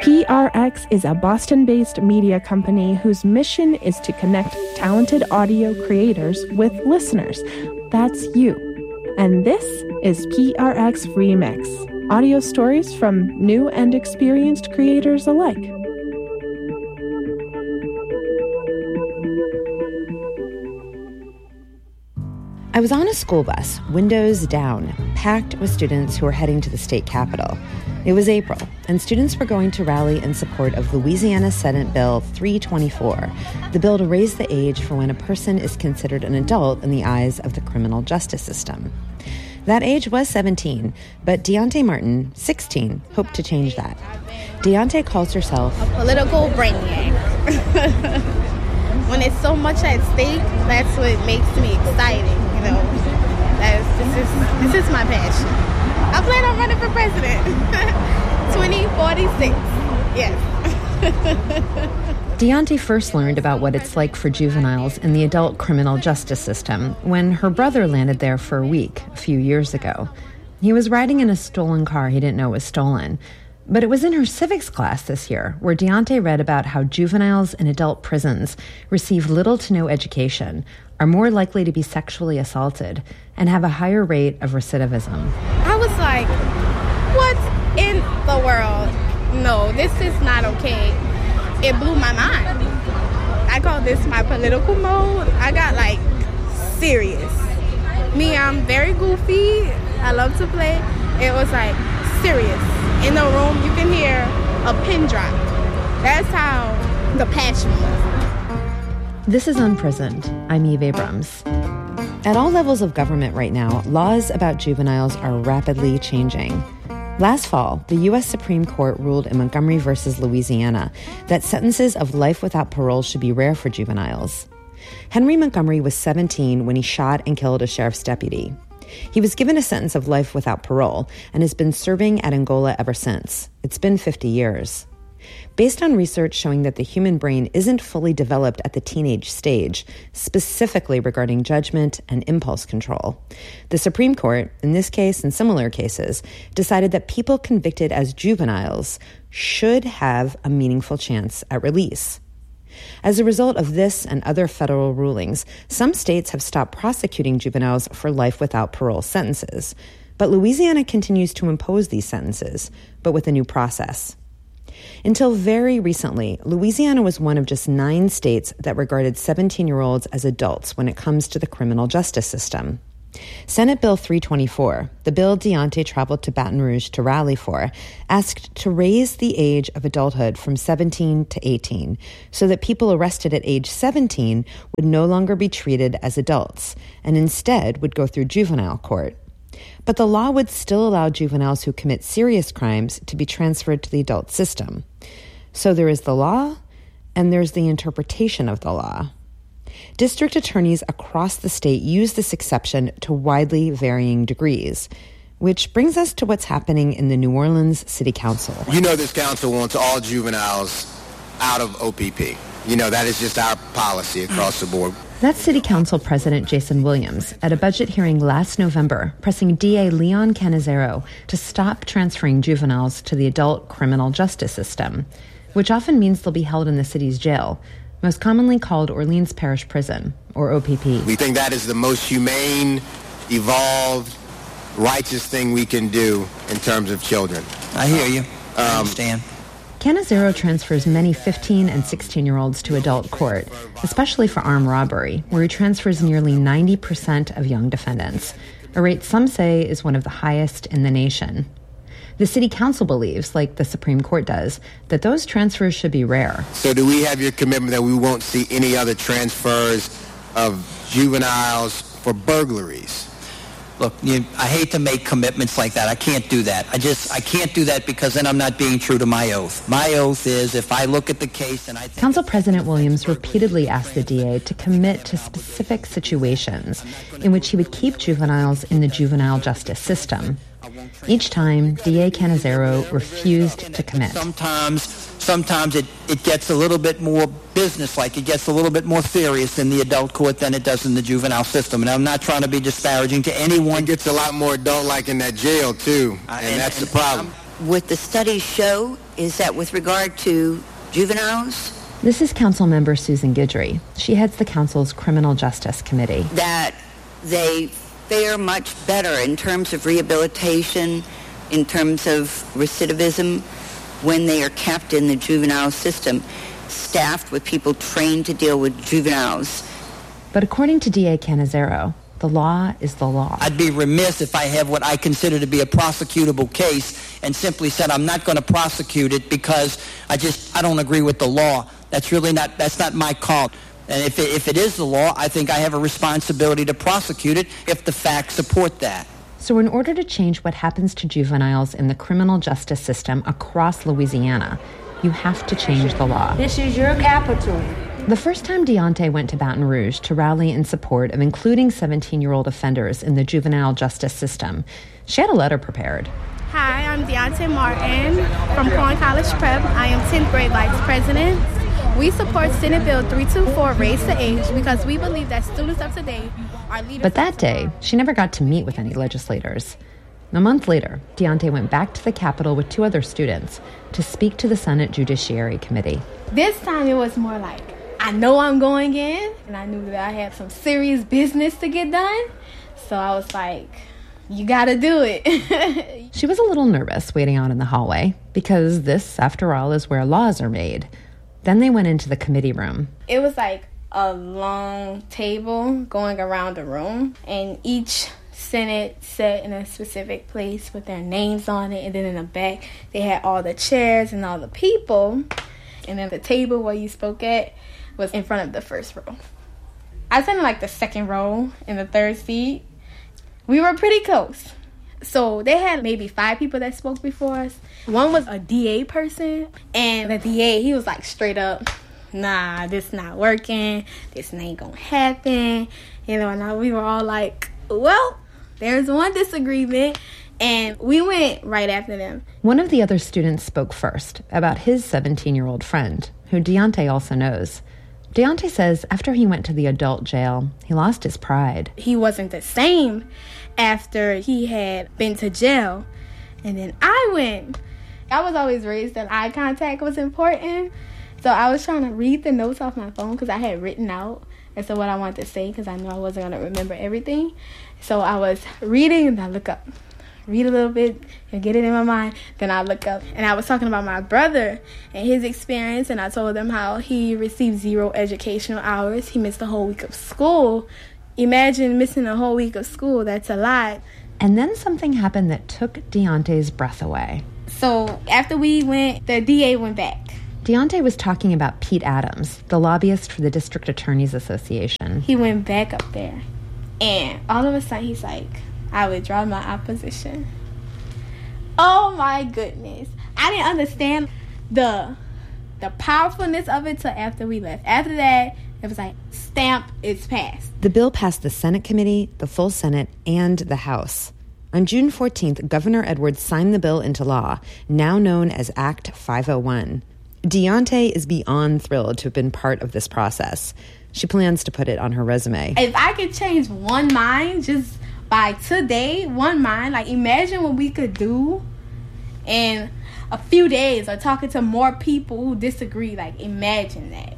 PRX is a Boston-based media company whose mission is to connect talented audio creators with listeners. That's you. And this is PRX Remix, audio stories from new and experienced creators alike. I was on a school bus, windows down, packed with students who were heading to the state capitol. It was April, and students were going to rally in support of Louisiana Senate Bill 324, the bill to raise the age for when a person is considered an adult in the eyes of the criminal justice system. That age was 17, but Deontay Martin, 16, hoped to change that. Deontay calls herself a political brainiac. When it's so much at stake, that's what makes me excited, you know. This is my passion. I plan on running for president. 2046. Yes. Deontay first learned about what it's like for juveniles in the adult criminal justice system when her brother landed there for a week a few years ago. He was riding in a stolen car he didn't know was stolen. But it was in her civics class this year where Deontay read about how juveniles in adult prisons receive little to no education, are more likely to be sexually assaulted, and have a higher rate of recidivism. I was like, what in the world? No, this is not okay. It blew my mind. I call this my political mode. I got serious. Me, I'm very goofy. I love to play. It was serious. In the room, you can hear a pin drop. That's how the passion was. This is Unprisoned. I'm Eve Abrams. At all levels of government right now, laws about juveniles are rapidly changing. Last fall, the U.S. Supreme Court ruled in Montgomery v. Louisiana that sentences of life without parole should be rare for juveniles. Henry Montgomery was 17 when he shot and killed a sheriff's deputy. He was given a sentence of life without parole and has been serving at Angola ever since. It's been 50 years. Based on research showing that the human brain isn't fully developed at the teenage stage, specifically regarding judgment and impulse control, the Supreme Court, in this case and similar cases, decided that people convicted as juveniles should have a meaningful chance at release. As a result of this and other federal rulings, some states have stopped prosecuting juveniles for life without parole sentences. But Louisiana continues to impose these sentences, but with a new process. Until very recently, Louisiana was one of just 9 states that regarded 17-year-olds as adults when it comes to the criminal justice system. Senate Bill 324, the bill Deontay traveled to Baton Rouge to rally for, asked to raise the age of adulthood from 17 to 18 so that people arrested at age 17 would no longer be treated as adults and instead would go through juvenile court. But the law would still allow juveniles who commit serious crimes to be transferred to the adult system. So there is the law and there's the interpretation of the law. District attorneys across the state use this exception to widely varying degrees, which brings us to what's happening in the New Orleans City Council. You know this council wants all juveniles out of OPP. You know, that is just our policy across the board. That's City Council President Jason Williams at a budget hearing last November, pressing DA Leon Cannizzaro to stop transferring juveniles to the adult criminal justice system, which often means they'll be held in the city's jail, most commonly called Orleans Parish Prison, or OPP. We think that is the most humane, evolved, righteous thing we can do in terms of children. I hear you. I understand. Cannizzaro transfers many 15 and 16-year-olds to adult court, especially for armed robbery, where he transfers nearly 90% of young defendants, a rate some say is one of the highest in the nation. The City Council believes, like the Supreme Court does, that those transfers should be rare. So do we have your commitment that we won't see any other transfers of juveniles for burglaries? Look, I hate to make commitments like that. I can't do that. I can't do that because then I'm not being true to my oath. My oath is if I look at the case and I think... Council President Williams repeatedly asked the DA to commit to specific situations in which he would keep juveniles in the juvenile justice system. Each time, DA Cannizzaro refused to commit. Sometimes it gets a little bit more business-like. It gets a little bit more serious in the adult court than it does in the juvenile system. And I'm not trying to be disparaging to anyone. It gets a lot more adult-like in that jail, too. And that's the problem. what the studies show is that with regard to juveniles... This is Councilmember Susan Guidry. She heads the Council's Criminal Justice Committee. That they fare much better in terms of rehabilitation, in terms of recidivism, when they are kept in the juvenile system, staffed with people trained to deal with juveniles. But according to DA Cannizzaro, the law is the law. I'd be remiss if I have what I consider to be a prosecutable case and simply said I'm not going to prosecute it because I don't agree with the law. That's not my call. And if it is the law, I think I have a responsibility to prosecute it if the facts support that. So in order to change what happens to juveniles in the criminal justice system across Louisiana, you have to change the law. This is your capital. The first time Deontay went to Baton Rouge to rally in support of including 17-year-old offenders in the juvenile justice system, she had a letter prepared. Hi, I'm Deontay Martin from Corn College Prep. I am 10th grade vice president. We support Senate Bill 324, Raise the Age, because we believe that students of today are leaders. But that day, she never got to meet with any legislators. A month later, Deontay went back to the Capitol with 2 other students to speak to the Senate Judiciary Committee. This time it was more like, I know I'm going in, and I knew that I had some serious business to get done. So I was like, you gotta do it. She was a little nervous waiting out in the hallway, because this, after all, is where laws are made. Then they went into the committee room. It was like a long table going around the room, and each Senate sat in a specific place with their names on it, and then in the back they had all the chairs and all the people, and then the table where you spoke at was in front of the first row. I sat in like the second row in the third seat. We were pretty close. So they had maybe 5 people that spoke before us. One was a DA person, and the DA, he was like straight up, nah, this not working, this ain't gonna happen. You know, and we were all like, well, there's one disagreement, and we went right after them. One of the other students spoke first about his 17-year-old friend, who Deontay also knows. Deontay says after he went to the adult jail, he lost his pride. He wasn't the same after he had been to jail. And then I went. I was always raised that eye contact was important. So I was trying to read the notes off my phone because I had written out and so what I wanted to say because I knew I wasn't going to remember everything. So I was reading and I look up. Read a little bit and get it in my mind. Then I look up and I was talking about my brother and his experience, and I told them how he received 0 educational hours. He missed a whole week of school. Imagine missing a whole week of school. That's a lot. And then something happened that took Deontay's breath away. So after we went, the DA went back. Deontay was talking about Pete Adams, the lobbyist for the District Attorneys Association. He went back up there, and all of a sudden he's like, I withdraw my opposition. Oh my goodness. I didn't understand the powerfulness of it till after we left. After that, it was like, stamp, it's passed. The bill passed the Senate committee, the full Senate, and the House. On June 14th, Governor Edwards signed the bill into law, now known as Act 501. Deontay is beyond thrilled to have been part of this process. She plans to put it on her resume. If I could change one mind just by today, one mind, like imagine what we could do in a few days or talking to more people who disagree. Like imagine that.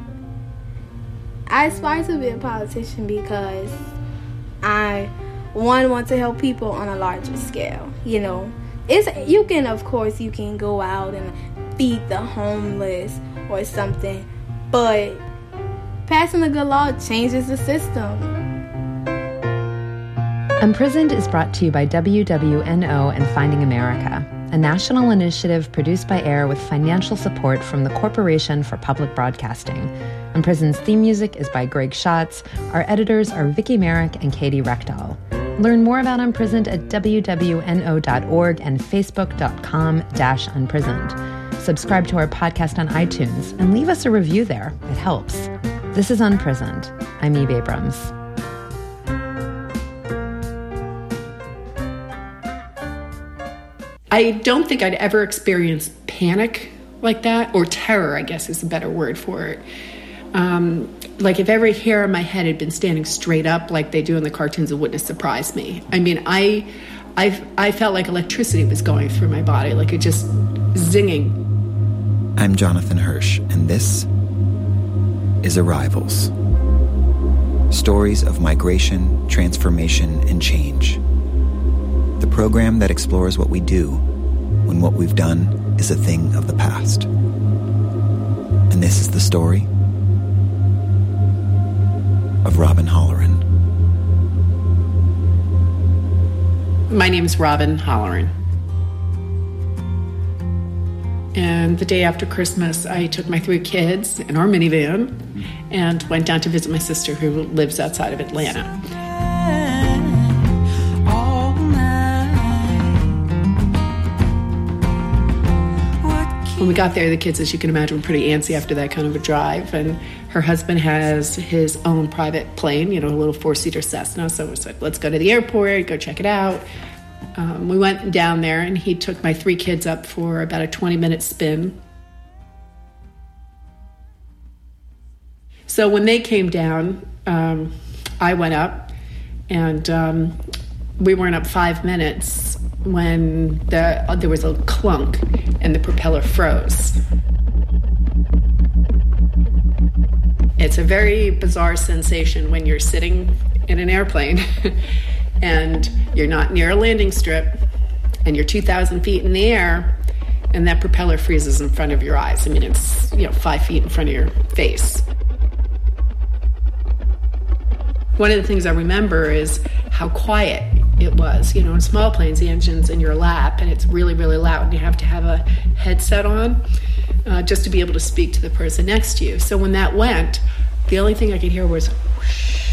I aspire to be a politician because I want to help people on a larger scale. You know, you can go out and feed the homeless or something, but passing a good law changes the system. Unprisoned is brought to you by WWNO and Finding America, a national initiative produced by AIR with financial support from the Corporation for Public Broadcasting. Unprisoned's theme music is by Greg Schatz. Our editors are Vicky Merrick and Katie Reckdahl. Learn more about Unprisoned at WWNO.org and Facebook.com/Unprisoned. Subscribe to our podcast on iTunes and leave us a review there. It helps. This is Unprisoned. I'm Eve Abrams. I don't think I'd ever experienced panic like that, or terror, I guess is a better word for it. Like if every hair on my head had been standing straight up like they do in the cartoons, it wouldn't have surprised me. I mean, I I felt like electricity was going through my body, like it just zinging. I'm Jonathan Hirsch, and this is Arrivals. Stories of migration, transformation, and change. The program that explores what we do when what we've done is a thing of the past. And this is the story of Robin Holloran. My name's Robin Holloran. And the day after Christmas, I took my 3 kids in our minivan and went down to visit my sister who lives outside of Atlanta. When we got there, the kids, as you can imagine, were pretty antsy after that kind of a drive. And her husband has his own private plane, a little 4-seater Cessna. So we said, let's go to the airport, go check it out. We went down there, and he took my 3 kids up for about a 20-minute spin. So when they came down, I went up, and we weren't up 5 minutes when there was a clunk and the propeller froze. It's a very bizarre sensation when you're sitting in an airplane and you're not near a landing strip and you're 2,000 feet in the air and that propeller freezes in front of your eyes. I mean, it's 5 feet in front of your face. One of the things I remember is how quiet it was. In small planes, the engine's in your lap, and it's really, really loud, and you have to have a headset on just to be able to speak to the person next to you. So when that went, the only thing I could hear was whoosh.